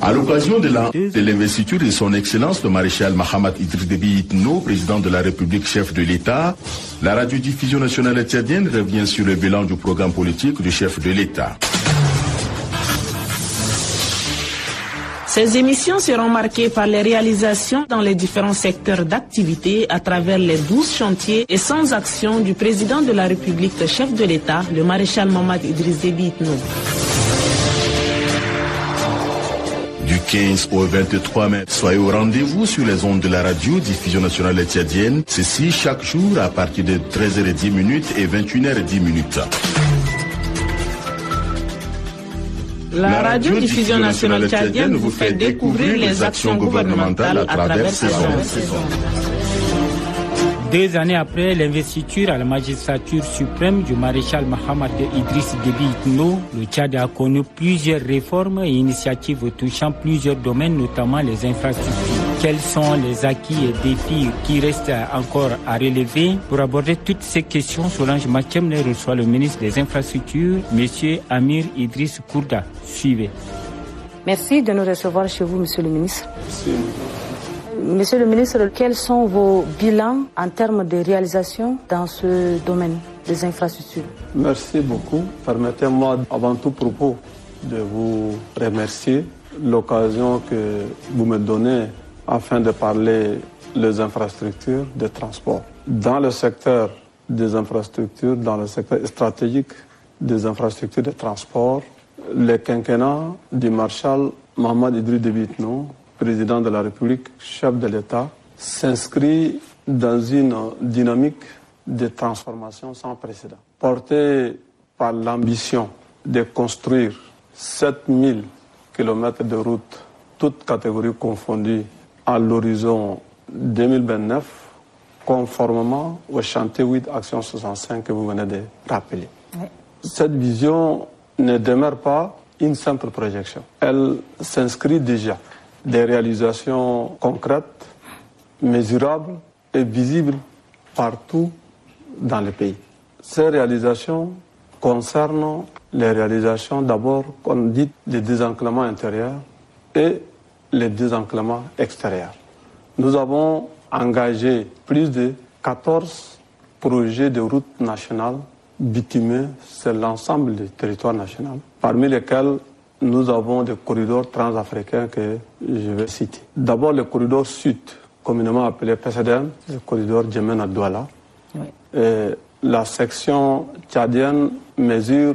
À l'occasion de l'investiture de son Excellence le maréchal Mahamat Idriss Déby Itno, président de la République, chef de l'État, la radiodiffusion nationale tchadienne revient sur le bilan du programme politique du chef de l'État. Ces émissions seront marquées par les réalisations dans les différents secteurs d'activité à travers les 12 chantiers et 100 actions du président de la République, le chef de l'État, le maréchal Mahamat Idriss Déby Itno. Du 15 au 23 mai, soyez au rendez-vous sur les ondes de la radio-diffusion nationale tchadienne. Ceci chaque jour à partir de 13h10 et 21h10. La radio-diffusion nationale tchadienne vous fait découvrir les actions gouvernementales à travers ces ondes. 2 années après l'investiture à la magistrature suprême du maréchal Mahamat Idriss Déby Itno, le Tchad a connu plusieurs réformes et initiatives touchant plusieurs domaines, notamment les infrastructures. Quels sont les acquis et défis qui restent encore à relever? Pour aborder toutes ces questions, Solange Mathiemne reçoit le ministre des Infrastructures, M. Amir Idriss Kourda. Suivez. Merci de nous recevoir chez vous, Monsieur le ministre. Merci. Monsieur le ministre, quels sont vos bilans en termes de réalisation dans ce domaine des infrastructures? Merci beaucoup. Permettez-moi avant tout propos de vous remercier l'occasion que vous me donnez afin de parler des infrastructures de transport. Dans le secteur des infrastructures, dans le secteur stratégique des infrastructures de transport, le quinquennat du maréchal Mahamat Idriss Déby Itno, président de la République, chef de l'État, s'inscrit dans une dynamique de transformation sans précédent. Porté par l'ambition de construire 7000 km de routes, toutes catégories confondues, à l'horizon 2029, conformément au chantier 8 Action 65 que vous venez de rappeler. Oui. Cette vision ne demeure pas une simple projection. Elle s'inscrit déjà des réalisations concrètes, mesurables et visibles partout dans le pays. Ces réalisations concernent les réalisations d'abord qu'on dit des désenclavements intérieurs et les désenclavements extérieurs. Nous avons engagé plus de 14 projets de routes nationales bitumées sur l'ensemble du territoire national, parmi lesquels nous avons des corridors transafricains que je vais citer. D'abord, le corridor sud, communément appelé PCDN, le corridor Djamena-Douala. Oui. La section tchadienne mesure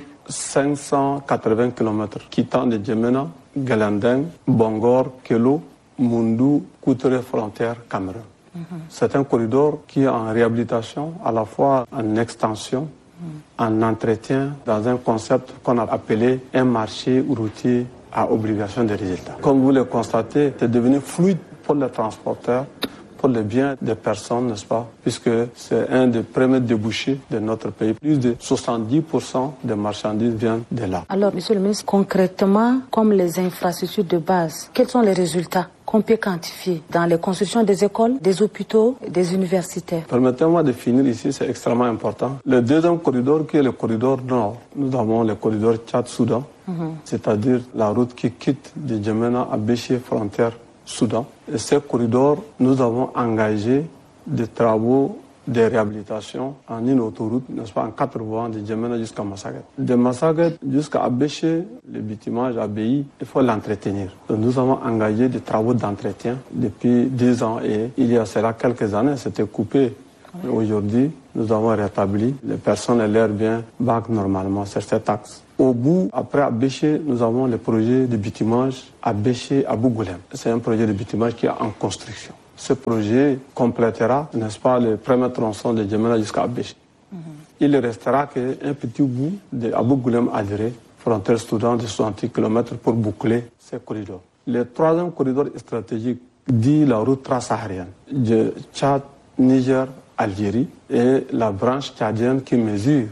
580 km, quittant de Djamena, Galandeng, Bangor, Kelo, Moundou, Koutere, frontière Cameroun. C'est un corridor qui est en réhabilitation, à la fois en extension, en entretien, dans un concept qu'on a appelé un marché routier à obligation de résultats. Comme vous le constatez, c'est devenu fluide pour les transporteurs, pour le bien des personnes, n'est-ce pas? Puisque c'est un des premiers débouchés de notre pays. Plus de 70% des marchandises viennent de là. Alors, Monsieur le ministre, concrètement, comme les infrastructures de base, quels sont les résultats qu'on peut quantifier dans les constructions des écoles, des hôpitaux, des universités? Permettez-moi de finir ici, c'est extrêmement important. Le deuxième corridor, qui est le corridor nord, nous avons le corridor Tchad-Soudan, c'est-à-dire la route qui quitte de Djamena à Béché, frontière Soudan. Et ce corridor, nous avons engagé des travaux de réhabilitation en une autoroute, n'est-ce pas, en 4 voies de Djamena jusqu'à Massaguet. De Massaguet jusqu'à Abéché, le bitumage ABI, il faut l'entretenir. Donc nous avons engagé des travaux d'entretien depuis 10 ans et il y a cela quelques années, c'était coupé. Mais aujourd'hui, nous avons rétabli, les personnes et leurs biens vaguent normalement sur cet axe. Au bout, après Abéché, nous avons le projet de bitumage Abéché à Bougoulem. C'est un projet de bitumage qui est en construction. Ce projet complétera, n'est-ce pas, le premier tronçon de Djamena jusqu'à Abéché. Il ne restera qu'un petit bout de Abougoulem adhéré, frontière Soudan de 60 km pour boucler ce corridor. Le troisième corridor stratégique dit la route transsaharienne de Tchad, Niger, Algérie et la branche tchadienne qui mesure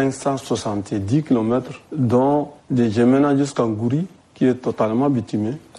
570 km, dont de Djamena jusqu'à Ngouri, qui est totalement bitumé,